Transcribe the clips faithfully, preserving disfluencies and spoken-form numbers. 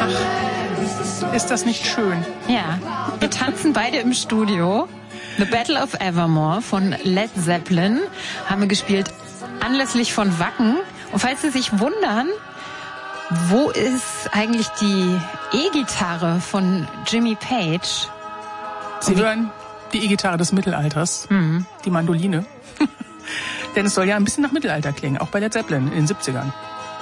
Ach, ist das nicht schön? Ja, wir tanzen beide im Studio. The Battle of Evermore von Led Zeppelin haben wir gespielt anlässlich von Wacken. Und falls Sie sich wundern, wo ist eigentlich die E-Gitarre von Jimmy Page? Sie hören die E-Gitarre des Mittelalters, mhm. die Mandoline. Denn es soll ja ein bisschen nach Mittelalter klingen, auch bei Led Zeppelin in den siebzigern.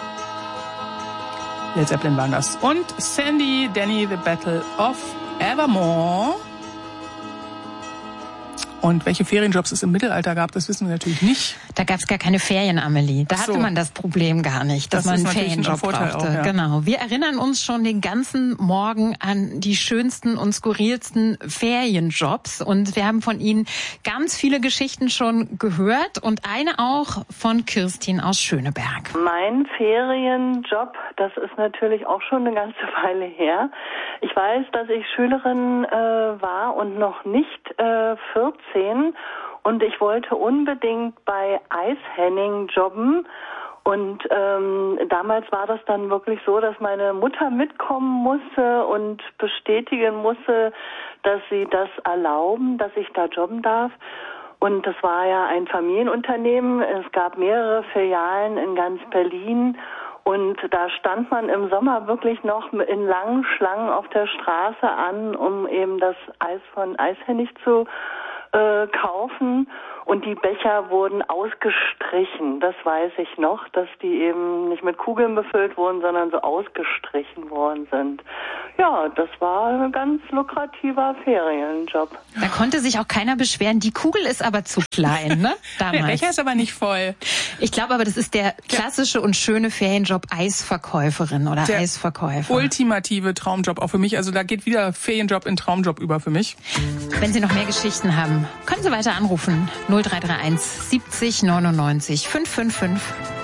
Led Zeppelin waren das. Und Sandy Denny, The Battle of Evermore. Und welche Ferienjobs es im Mittelalter gab, das wissen wir natürlich nicht. Da gab es gar keine Ferien, Amelie. Da so. hatte man das Problem gar nicht, dass das man einen Ferienjob ein brauchte. Auch, ja. Genau. Wir erinnern uns schon den ganzen Morgen an die schönsten und skurrilsten Ferienjobs. Und wir haben von Ihnen ganz viele Geschichten schon gehört und eine auch von Kirstin aus Schöneberg. Mein Ferienjob, das ist natürlich auch schon eine ganze Weile her. Ich weiß, dass ich Schülerin äh, war und noch nicht äh, vierzehn und ich wollte unbedingt bei Eishenning jobben und ähm, damals war das dann wirklich so, dass meine Mutter mitkommen musste und bestätigen musste, dass sie das erlauben, dass ich da jobben darf. Und das war ja ein Familienunternehmen, es gab mehrere Filialen in ganz Berlin. Und da stand man im Sommer wirklich noch in langen Schlangen auf der Straße an, um eben das Eis von Eishennig zu äh, kaufen. Und die Becher wurden ausgestrichen. Das weiß ich noch, dass die eben nicht mit Kugeln befüllt wurden, sondern so ausgestrichen worden sind. Ja, das war ein ganz lukrativer Ferienjob. Da konnte sich auch keiner beschweren. Die Kugel ist aber zu klein, ne? Damals. Der Becher ist aber nicht voll. Ich glaube aber, das ist der klassische und schöne Ferienjob Eisverkäuferin oder der Eisverkäufer. Ultimative Traumjob auch für mich. Also da geht wieder Ferienjob in Traumjob über für mich. Wenn Sie noch mehr Geschichten haben, können Sie weiter anrufen. null drei drei eins siebzig neunundneunzig fünf fünf fünf.